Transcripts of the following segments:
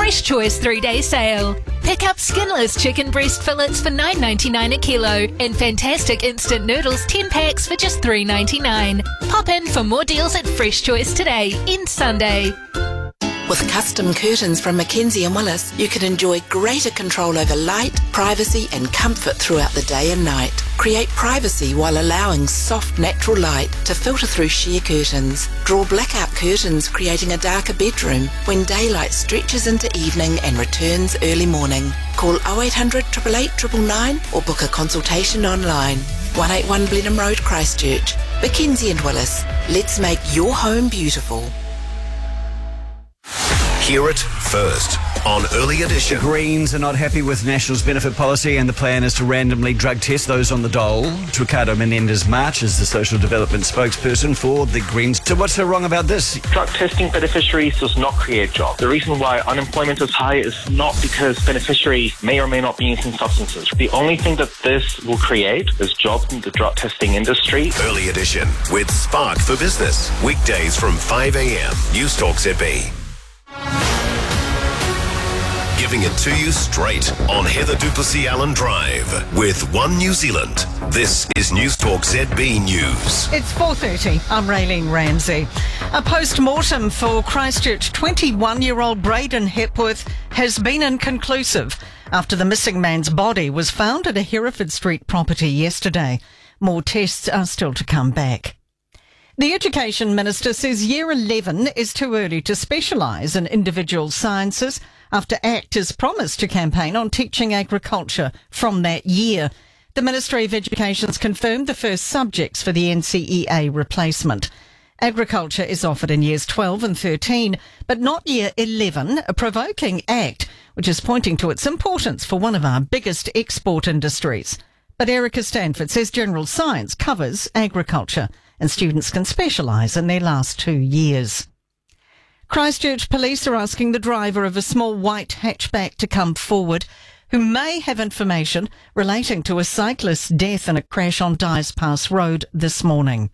Fresh Choice 3-day sale. Pick up skinless chicken breast fillets for $9.99 a kilo and fantastic instant noodles 10 packs for just $3.99. Pop in for more deals at Fresh Choice today, end Sunday. With custom curtains from Mackenzie & Willis, you can enjoy greater control over light, privacy and comfort throughout the day and night. Create privacy while allowing soft, natural light to filter through sheer curtains. Draw blackout curtains, creating a darker bedroom when daylight stretches into evening and returns early morning. Call 0800 888 999 or book a consultation online. 181 Blenheim Road, Christchurch. Mackenzie & Willis. Let's make your home beautiful. Hear it first on Early Edition. The Greens are not happy with National's benefit policy, and the plan is to randomly drug test those on the dole. Ricardo Menendez-March is the social development spokesperson for the Greens. So what's so wrong about this? Drug testing beneficiaries does not create jobs. The reason why unemployment is high is not because beneficiaries may or may not be using substances. The only thing that this will create is jobs in the drug testing industry. Early Edition with Spark for Business. Weekdays from 5 a.m. News Talk ZB. Giving it to you straight on Heather Duplessis Allen Drive with One New Zealand. This is News Talk ZB News. It's 4:30. I'm Raylene Ramsey. A post-mortem for Christchurch 21-year-old Braden Hepworth has been inconclusive after the missing man's body was found at a Hereford Street property yesterday. More tests are still to come back. The Education Minister says Year 11 is too early to specialise in individual sciences after ACT has promised to campaign on teaching agriculture from that year. The Ministry of Education's confirmed the first subjects for the NCEA replacement. Agriculture is offered in years 12 and 13, but not year 11, provoking ACT, which is pointing to its importance for one of our biggest export industries. But Erica Stanford says general science covers agriculture, and students can specialise in their last 2 years. Christchurch police are asking the driver of a small white hatchback to come forward, who may have information relating to a cyclist's death in a crash on Dyes Pass Road this morning.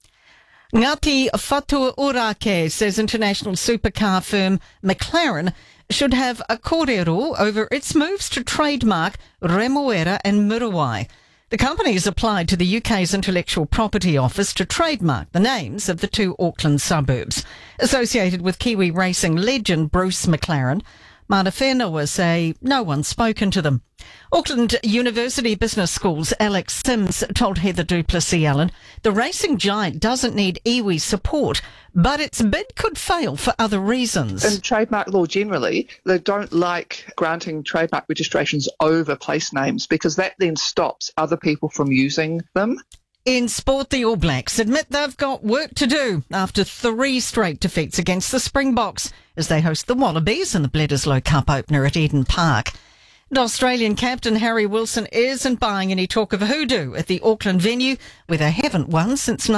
Ngati Whatuurake says international supercar firm McLaren should have a kōrero over its moves to trademark Remoera and Muriwai. The company has applied to the UK's Intellectual Property Office to trademark the names of the two Auckland suburbs. Associated with Kiwi racing legend Bruce McLaren, Mana Whenua say no one's spoken to them. Auckland University Business School's Alex Sims told Heather Duplessis Allen the racing giant doesn't need iwi support, but its bid could fail for other reasons. In trademark law generally, they don't like granting trademark registrations over place names because that then stops other people from using them. In sport, the All Blacks admit they've got work to do after 3 straight defeats against the Springboks as they host the Wallabies in the Bledisloe Cup opener at Eden Park. And Australian captain Harry Wilson isn't buying any talk of hoodoo at the Auckland venue, where they haven't won since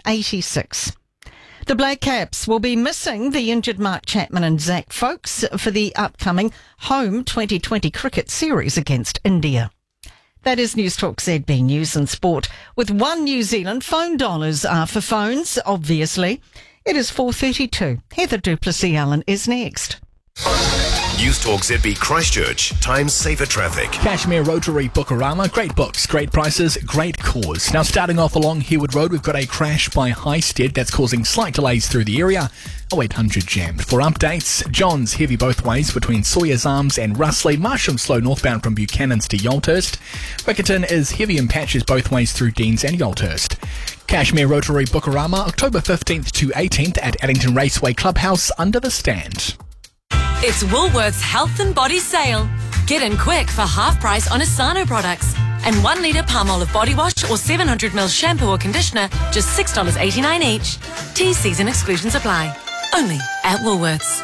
1986. The Black Caps will be missing the injured Mark Chapman and Zach Folkes for the upcoming home 2020 cricket series against India. That is News Talk ZB News and Sport. With One New Zealand, phone dollars are for phones, obviously. It is 4:32. Heather Duplessis Allen is next. News Talk ZB Christchurch. Time saver traffic. Cashmere Rotary Bookarama. Great books, great prices, great cause. Now starting off along Herwood Road, we've got a crash by Highstead that's causing slight delays through the area. 0800 jammed. For updates, John's heavy both ways between Sawyer's Arms and Russley. Marsham slow northbound from Buchanan's to Yolthurst. Riccarton is heavy in patches both ways through Deans and Yolthurst. Cashmere Rotary Bookarama, October 15th to 18th at Addington Raceway Clubhouse under the stand. It's Woolworths Health and Body Sale. Get in quick for half price on Asano products. And 1 litre Palmolive body wash or 700ml shampoo or conditioner, just $6.89 each. T-C's and exclusions apply. Only at Woolworths.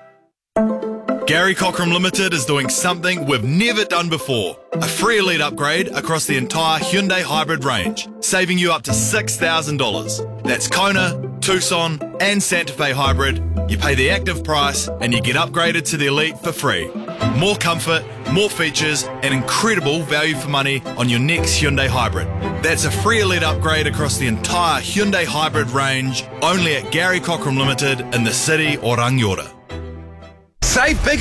Gary Cockram Limited is doing something we've never done before. A free Elite upgrade across the entire Hyundai hybrid range, saving you up to $6,000. That's Kona, Tucson and Santa Fe hybrid. You pay the active price and you get upgraded to the Elite for free. More comfort, more features and incredible value for money on your next Hyundai hybrid. That's a free Elite upgrade across the entire Hyundai hybrid range, only at Gary Cockram Limited in the city or Rangiora. Save big